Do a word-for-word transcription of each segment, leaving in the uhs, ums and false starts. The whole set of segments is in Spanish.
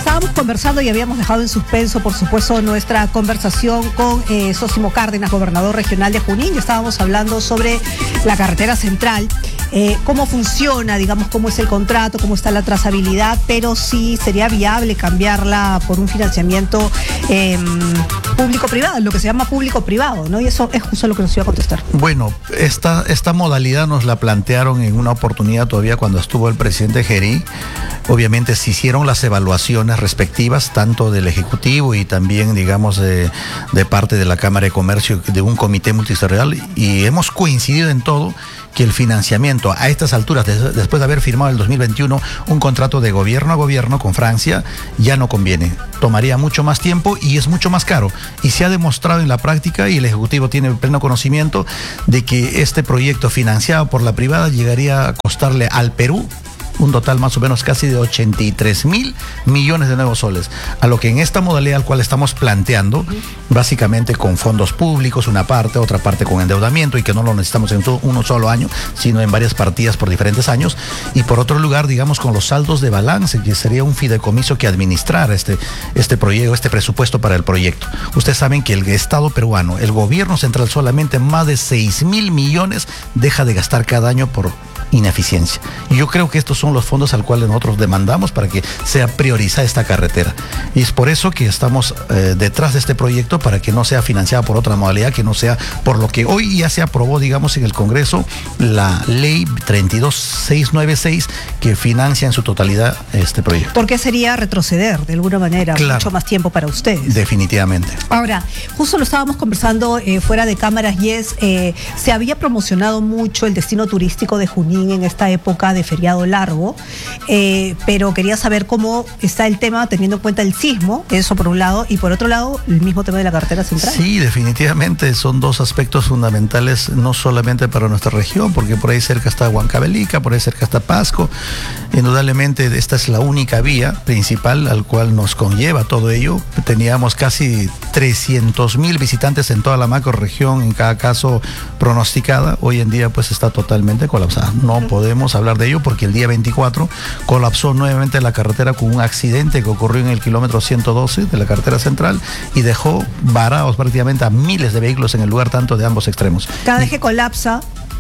Estábamos conversando y habíamos dejado en suspenso, por supuesto, nuestra conversación con eh, Sósimo Cárdenas, gobernador regional de Junín, y estábamos hablando sobre la carretera central, eh, cómo funciona, digamos, cómo es el contrato, cómo está la trazabilidad, pero si sería viable cambiarla por un financiamiento eh, público-privado, lo que se llama público-privado, ¿no? Y eso es justo lo que nos iba a contestar. Bueno, esta, esta modalidad nos la plantearon en una oportunidad todavía cuando estuvo el presidente Gerí. Obviamente se hicieron las evaluaciones respectivas, tanto del Ejecutivo y también, digamos, de, de parte de la Cámara de Comercio, de un comité multisectorial, y hemos coincidido en todo que el financiamiento a estas alturas, des, después de haber firmado el dos mil veintiuno un contrato de gobierno a gobierno con Francia, ya no conviene. Tomaría mucho más tiempo y es mucho más caro. Y se ha demostrado en la práctica, y el Ejecutivo tiene pleno conocimiento, de que este proyecto financiado por la privada llegaría a costarle al Perú un total más o menos casi de ochenta y tres mil millones de nuevos soles, a lo que en esta modalidad al cual estamos planteando, uh-huh. básicamente con fondos públicos, una parte, otra parte con endeudamiento, y que no lo necesitamos en todo, un solo año, sino en varias partidas por diferentes años, y por otro lugar, digamos, con los saldos de balance, que sería un fideicomiso que administrara este, este proyecto, este presupuesto para el proyecto. Ustedes saben que el Estado peruano, el gobierno central, solamente más de seis mil millones deja de gastar cada año por ineficiencia. Y yo creo que estos son los fondos al cual nosotros demandamos para que sea priorizada esta carretera. Y es por eso que estamos eh, detrás de este proyecto, para que no sea financiada por otra modalidad, que no sea por lo que hoy ya se aprobó, digamos, en el Congreso, la ley treinta y dos mil seiscientos noventa y seis, que financia en su totalidad este proyecto. Porque sería retroceder de alguna manera, claro, mucho más tiempo para ustedes. Definitivamente. Ahora, justo lo estábamos conversando eh, fuera de cámaras, y es, eh, se había promocionado mucho el destino turístico de Junín en esta época de feriado largo, eh, pero quería saber cómo está el tema teniendo en cuenta el sismo, eso por un lado, y por otro lado el mismo tema de la carretera central. Sí, definitivamente son dos aspectos fundamentales, no solamente para nuestra región, porque por ahí cerca está Huancavelica, por ahí cerca está Pasco. Indudablemente esta es la única vía principal al cual nos conlleva todo ello. Teníamos casi trescientos mil visitantes en toda la macrorregión, en cada caso pronosticada. Hoy en día pues está totalmente colapsada. No podemos hablar de ello porque el día veinticuatro colapsó nuevamente la carretera con un accidente que ocurrió en el kilómetro ciento doce de la carretera central y dejó varados prácticamente a miles de vehículos en el lugar, tanto de ambos extremos. Cada vez que colapsa,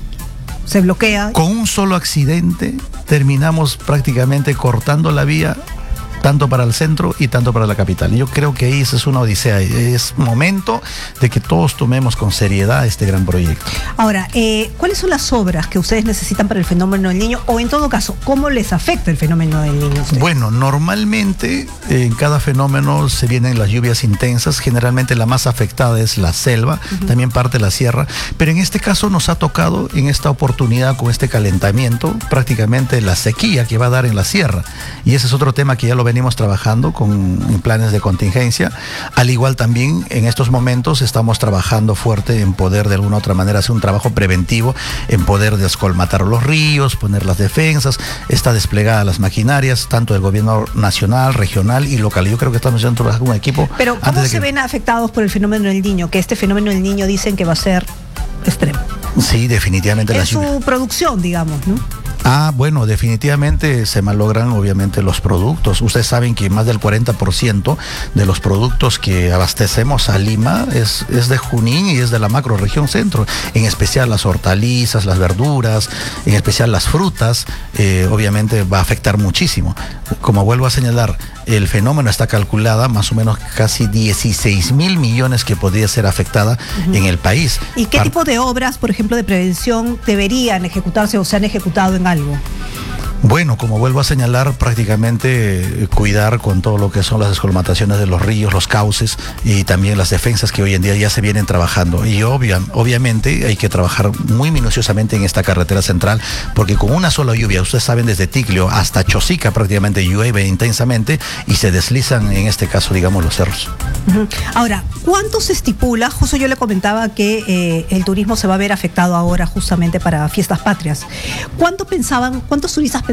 se bloquea. Con un solo accidente terminamos prácticamente cortando la vía, tanto para el centro y tanto para la capital. Yo creo que ahí esa es una odisea. Es momento de que todos tomemos con seriedad este gran proyecto. Ahora, eh, ¿cuáles son las obras que ustedes necesitan para el fenómeno del Niño? O en todo caso, ¿cómo les afecta el fenómeno del Niño a ustedes? Bueno, normalmente en cada fenómeno se vienen las lluvias intensas. Generalmente la más afectada es la selva, uh-huh. también parte de la sierra. Pero en este caso nos ha tocado, en esta oportunidad, con este calentamiento, prácticamente la sequía que va a dar en la sierra. Y ese es otro tema que ya lo ven venimos trabajando con planes de contingencia. Al igual también en estos momentos estamos trabajando fuerte en poder de alguna u otra manera hacer un trabajo preventivo, en poder descolmatar los ríos, poner las defensas. Está desplegada las maquinarias, tanto del gobierno nacional, regional y local. Yo creo que estamos haciendo un equipo. Pero ¿cómo se que... ven afectados por el fenómeno del Niño? Que este fenómeno del Niño dicen que va a ser extremo. Sí, definitivamente. Es su producción, digamos, ¿no? Ah, bueno, definitivamente se malogran obviamente los productos. Ustedes saben que más del cuarenta por ciento de los productos que abastecemos a Lima es, es de Junín y es de la macrorregión centro, en especial las hortalizas, las verduras, en especial las frutas, eh, obviamente va a afectar muchísimo. Como vuelvo a señalar, el fenómeno está calculada más o menos casi dieciséis mil millones que podría ser afectada uh-huh. en el país. ¿Y qué Par- tipo de obras, por ejemplo, de prevención deberían ejecutarse o se han ejecutado en algo? Bueno, como vuelvo a señalar, prácticamente eh, cuidar con todo lo que son las descolmataciones de los ríos, los cauces y también las defensas que hoy en día ya se vienen trabajando. Y obvia, obviamente hay que trabajar muy minuciosamente en esta carretera central, porque con una sola lluvia, ustedes saben, desde Ticlio hasta Chosica prácticamente llueve intensamente y se deslizan en este caso, digamos, los cerros. Uh-huh. Ahora, ¿cuánto se estipula? Justo yo le comentaba que eh, el turismo se va a ver afectado ahora justamente para fiestas patrias. ¿Cuánto pensaban, cuántos turistas pensaban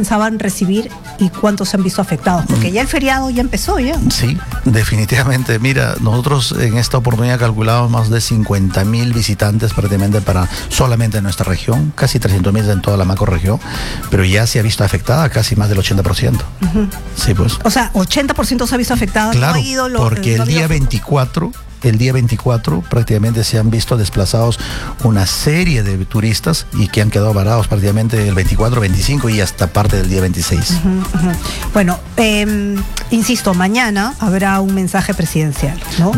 pensaban recibir y cuántos se han visto afectados? Porque ya el feriado ya empezó, ¿ya? Sí, definitivamente. Mira, nosotros en esta oportunidad calculamos más de cincuenta mil visitantes prácticamente para solamente en nuestra región, casi trescientos mil en toda la macrorregión, pero ya se ha visto afectada casi más del ochenta por ciento. Uh-huh. Sí, pues. O sea, ochenta por ciento se ha visto afectada. Claro, no ha ido lo, porque no el día veinticuatro... El día veinticuatro prácticamente se han visto desplazados una serie de turistas y que han quedado varados prácticamente el veinticuatro, veinticinco y hasta parte del día veintiséis. Uh-huh, uh-huh. Bueno, eh, insisto, mañana habrá un mensaje presidencial, ¿no?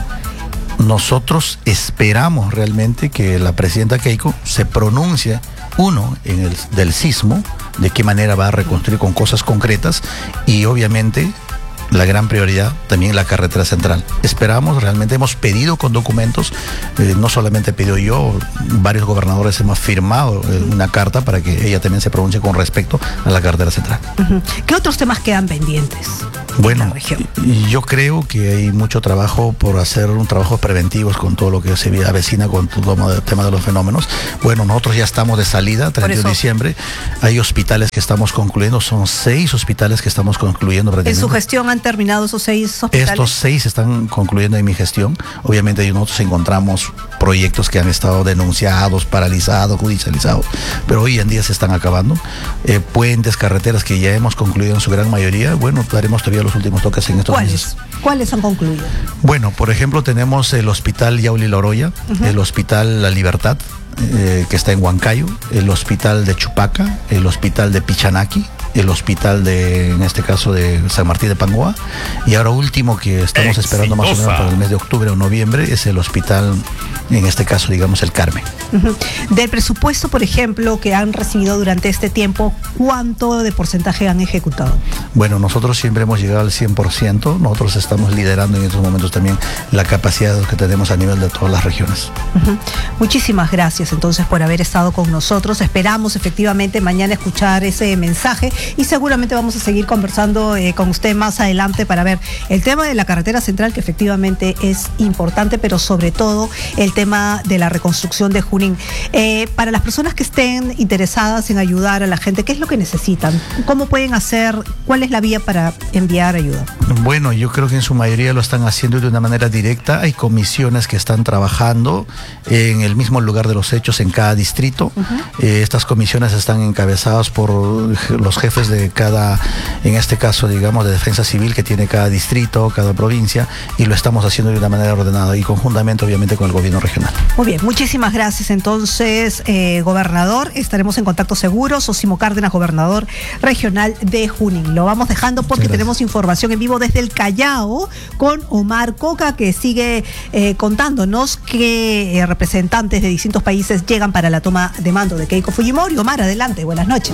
Nosotros esperamos realmente que la presidenta Keiko se pronuncie, uno, en el del sismo, de qué manera va a reconstruir con cosas concretas y obviamente la gran prioridad también la carretera central. Esperamos, realmente hemos pedido con documentos, eh, no solamente he pedido yo, varios gobernadores hemos firmado eh, una carta para que ella también se pronuncie con respecto a la carretera central. Uh-huh. ¿Qué otros temas quedan pendientes? Bueno, yo creo que hay mucho trabajo por hacer, un trabajo preventivos con todo lo que se avecina con todo el tema de los fenómenos. Bueno, nosotros ya estamos de salida, treinta de diciembre. Hay hospitales que estamos concluyendo, son seis hospitales que estamos concluyendo. ¿En su gestión han terminado esos seis hospitales? Estos seis están concluyendo en mi gestión. Obviamente nosotros encontramos proyectos que han estado denunciados, paralizados, judicializados, pero hoy en día se están acabando. Eh, puentes, carreteras que ya hemos concluido en su gran mayoría. Bueno, daremos todavía los últimos toques en estos ¿Cuáles? meses. ¿Cuáles han concluido? Bueno, por ejemplo, tenemos el Hospital Yauli Loroya, uh-huh. el Hospital La Libertad, eh, que está en Huancayo, el Hospital de Chupaca, el Hospital de Pichanaki, el hospital de, en este caso, de San Martín de Pangoa, y ahora último que estamos Exitosa. esperando más o menos para el mes de octubre o noviembre es el hospital, en este caso, digamos, el Carmen. Uh-huh. Del presupuesto, por ejemplo, que han recibido durante este tiempo, ¿cuánto de porcentaje han ejecutado? Bueno, nosotros siempre hemos llegado al cien por ciento, nosotros estamos liderando en estos momentos también la capacidad que tenemos a nivel de todas las regiones. Uh-huh. Muchísimas gracias entonces por haber estado con nosotros, esperamos efectivamente mañana escuchar ese mensaje y seguramente vamos a seguir conversando eh, con usted más adelante para ver el tema de la carretera central, que efectivamente es importante, pero sobre todo el tema de la reconstrucción de Junín. Eh, para las personas que estén interesadas en ayudar a la gente, ¿qué es lo que necesitan? ¿Cómo pueden hacer? ¿Cuál es la vía para enviar ayuda? Bueno, yo creo que en su mayoría lo están haciendo de una manera directa. Hay comisiones que están trabajando en el mismo lugar de los hechos en cada distrito. Uh-huh. Eh, estas comisiones están encabezadas por los jefes de cada, en este caso, digamos, de defensa civil que tiene cada distrito, cada provincia, y lo estamos haciendo de una manera ordenada y conjuntamente, obviamente, con el gobierno regional. Muy bien, muchísimas gracias entonces, eh, gobernador. Estaremos en contacto seguro. Sosimo Cárdenas, gobernador regional de Junín. Lo vamos dejando porque tenemos información en vivo desde el Callao con Omar Coca, que sigue eh, contándonos que eh, representantes de distintos países llegan para la toma de mando de Keiko Fujimori. Omar, adelante, buenas noches.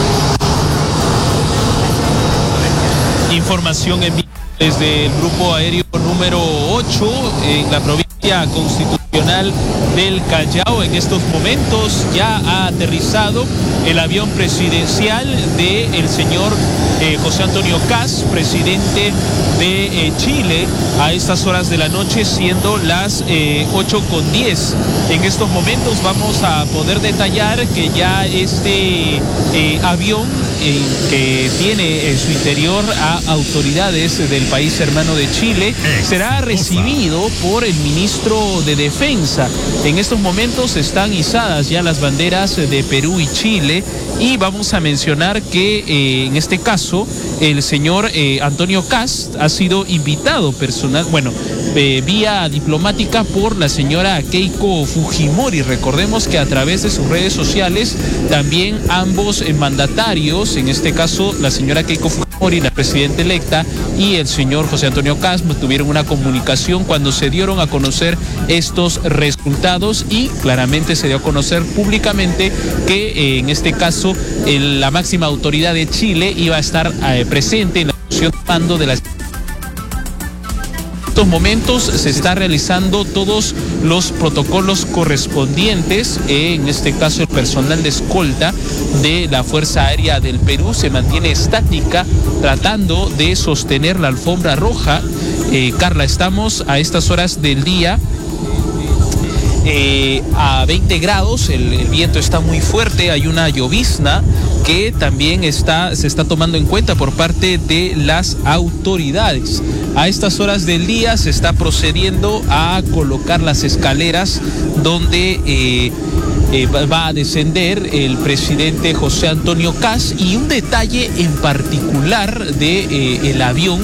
Información en vivo desde el grupo aéreo número ocho en la provincia constitucional del Callao. En estos momentos ya ha aterrizado el avión presidencial del señor eh, José Antonio Kast, presidente de eh, Chile, a estas horas de la noche, siendo las eh, ocho con diez. En estos momentos vamos a poder detallar que ya este eh, avión eh, que tiene en su interior a autoridades del país hermano de Chile será recibido por el ministro de Defensa. En estos momentos están izadas ya las banderas de Perú y Chile, y vamos a mencionar que eh, en este caso el señor eh, Antonio Kast ha sido invitado personal, bueno, eh, vía diplomática por la señora Keiko Fujimori. Recordemos que a través de sus redes sociales también ambos eh, mandatarios, en este caso la señora Keiko Fujimori, la presidenta electa, y el señor José Antonio Kast tuvieron una comunicación cuando se dieron a conocer estos resultados, y claramente se dio a conocer públicamente que eh, en este caso el, la máxima autoridad de Chile iba a estar eh, presente en la función de mando de la... En estos momentos se está realizando todos los protocolos correspondientes. En este caso el personal de escolta de la Fuerza Aérea del Perú se mantiene estática tratando de sostener la alfombra roja. Eh, Carla, estamos a estas horas del día eh, a veinte grados, el, el viento está muy fuerte, hay una llovizna que también está, se está tomando en cuenta por parte de las autoridades. A estas horas del día se está procediendo a colocar las escaleras donde eh, eh, va a descender el presidente José Antonio Kast, y un detalle en particular de eh, el avión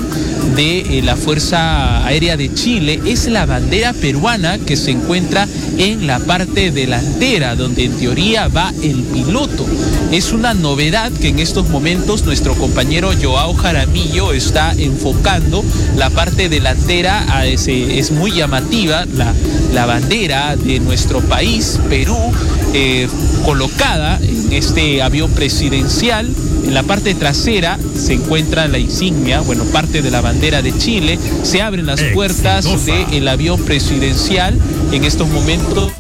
de eh, la Fuerza Aérea de Chile es la bandera peruana que se encuentra en la parte delantera, donde en teoría va el piloto. Es una novedad que en estos momentos nuestro compañero Joao Jaramillo está enfocando. La parte delantera es, es muy llamativa, la, la bandera de nuestro país, Perú, eh, colocada en este avión presidencial. En la parte trasera se encuentra la insignia, bueno, parte de la bandera de Chile. Se abren las puertas del avión presidencial. En estos momentos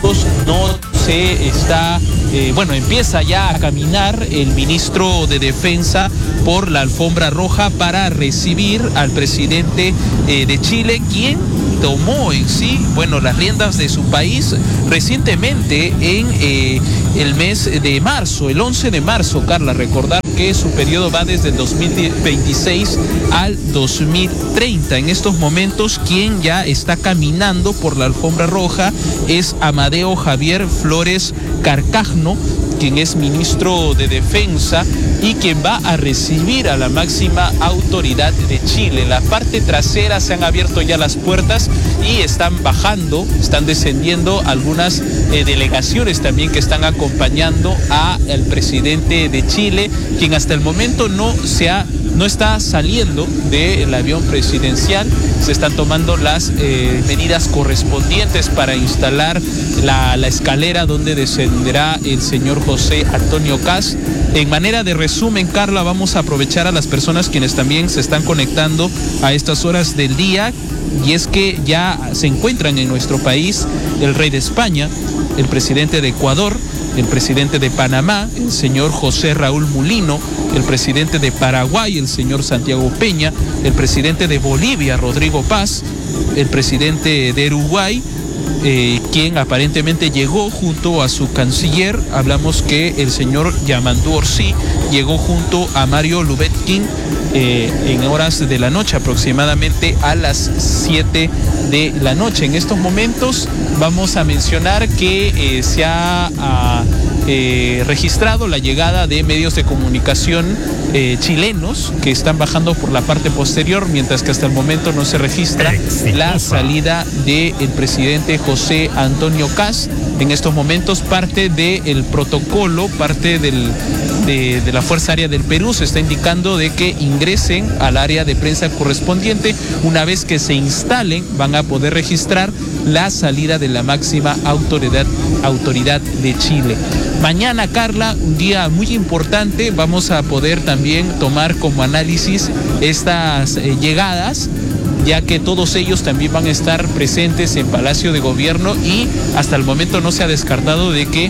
no se está, eh, bueno, empieza ya a caminar el ministro de Defensa por la alfombra roja para recibir al presidente eh, de Chile, quien tomó en sí, bueno, las riendas de su país recientemente en eh, el mes de marzo, el once de marzo, Carla, recordar que su periodo va desde el dos mil veintiséis al dos mil treinta. En estos momentos, quien ya está caminando por la alfombra roja es Amadeo Javier Flores Carcajno, quien es ministro de Defensa y quien va a recibir a la máxima autoridad de Chile. La parte trasera se han abierto ya las puertas y están bajando, están descendiendo algunas eh, delegaciones también que están acompañando al presidente de Chile, quien hasta el momento no se ha no está saliendo del avión presidencial. Se están tomando las eh, medidas correspondientes para instalar la, la escalera donde descenderá el señor José Antonio Kast. En manera de resumen, Carla, vamos a aprovechar a las personas quienes también se están conectando a estas horas del día, y es que ya se encuentran en nuestro país el rey de España, el presidente de Ecuador, el presidente de Panamá, el señor José Raúl Mulino, el presidente de Paraguay, el señor Santiago Peña, el presidente de Bolivia, Rodrigo Paz, el presidente de Uruguay, eh, quien aparentemente llegó junto a su canciller. Hablamos que el señor Yamandú Orsi llegó junto a Mario Lubetkin eh, en horas de la noche, aproximadamente a las siete de la noche. En estos momentos vamos a mencionar que eh, se ha a, eh, registrado la llegada de medios de comunicación eh, chilenos que están bajando por la parte posterior, mientras que hasta el momento no se registra la salida del presidente José Antonio Kast. En estos momentos parte del protocolo, parte del, de, de la Fuerza Aérea del Perú se está indicando de que ingresen al área de prensa correspondiente. Una vez que se instalen, van a poder registrar la salida de la máxima autoridad, autoridad de Chile. Mañana, Carla, un día muy importante, vamos a poder también tomar como análisis estas eh, llegadas, ya que todos ellos también van a estar presentes en Palacio de Gobierno, y hasta el momento no se ha descartado de que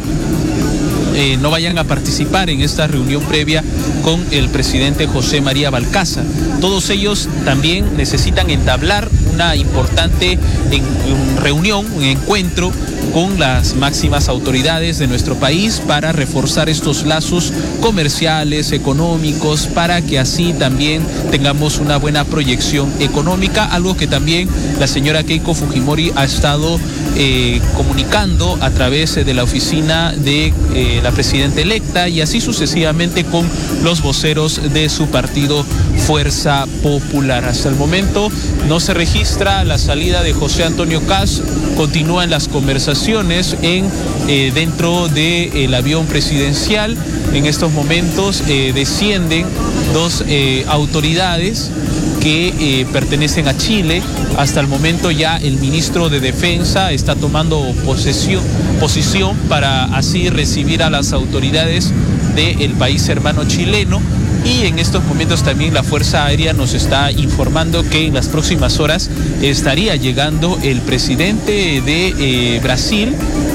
eh, no vayan a participar en esta reunión previa con el presidente José María Balcázar. Todos ellos también necesitan entablar una importante en, en reunión, un encuentro con las máximas autoridades de nuestro país para reforzar estos lazos comerciales, económicos, para que así también tengamos una buena proyección económica, algo que también la señora Keiko Fujimori ha estado eh, comunicando a través de la oficina de eh, la presidenta electa, y así sucesivamente con los voceros de su partido Fuerza Popular. Hasta el momento no se registra la salida de José Antonio Kast. Continúan las conversaciones en eh, dentro del avión presidencial. En estos momentos eh, descienden dos eh, autoridades que eh, pertenecen a Chile. Hasta el momento ya el ministro de Defensa está tomando posesión, posición para así recibir a las autoridades del país hermano chileno. Y en estos momentos también la Fuerza Aérea nos está informando que en las próximas horas estaría llegando el presidente de eh, Brasil,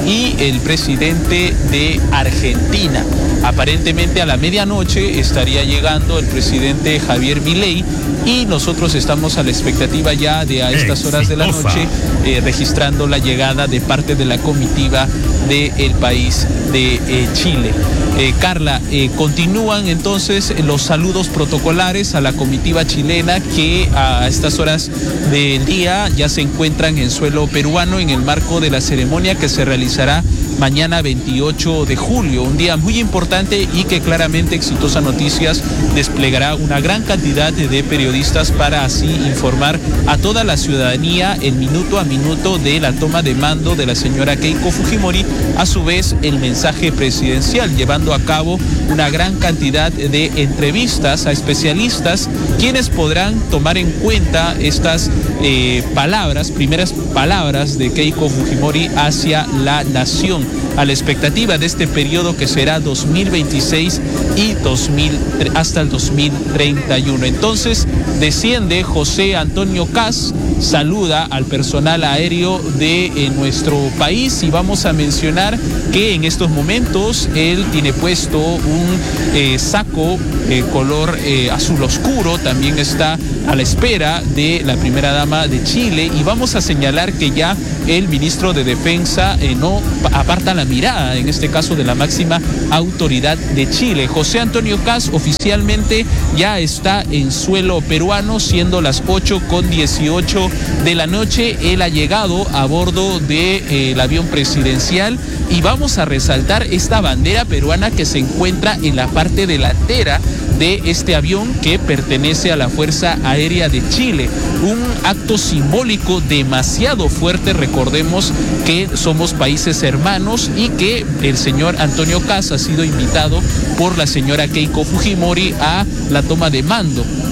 y el presidente de Argentina. Aparentemente a la medianoche estaría llegando el presidente Javier Milei y nosotros estamos a la expectativa ya de a estas horas de la noche eh, registrando la llegada de parte de la comitiva del país de eh, Chile. Eh, Carla, eh, continúan entonces los saludos protocolares a la comitiva chilena que a estas horas del día ya se encuentran en suelo peruano en el marco de la ceremonia que se realizará mañana veintiocho de julio, un día muy importante y que claramente Exitosa Noticias desplegará una gran cantidad de periodistas para así informar a toda la ciudadanía el minuto a minuto de la toma de mando de la señora Keiko Fujimori, a su vez el mensaje presidencial, llevando a cabo una gran cantidad de entrevistas a especialistas quienes podrán tomar en cuenta estas eh, palabras, primeras palabras de Keiko Fujimori hacia la nación, a la expectativa de este periodo que será dos mil veintiséis y dos mil, hasta el dos mil treinta y uno. Entonces desciende José Antonio Kast, saluda al personal aéreo de eh, nuestro país y vamos a mencionar que en estos momentos él tiene puesto un eh, saco eh, color eh, azul oscuro, también está a la espera de la primera dama de Chile y vamos a señalar que ya el ministro de Defensa eh, no aparta la mirada, en este caso de la máxima autoridad de Chile. José Antonio Kast oficialmente ya está en suelo peruano, siendo las ocho con dieciocho de la noche. Él ha llegado a bordo del de, eh, avión presidencial y vamos a resaltar esta bandera peruana que se encuentra en la parte delantera de este avión que pertenece a la Fuerza Aérea de Chile. Un acto simbólico demasiado fuerte, recordemos que somos países hermanos y que el señor Antonio Kast ha sido invitado por la señora Keiko Fujimori a la toma de mando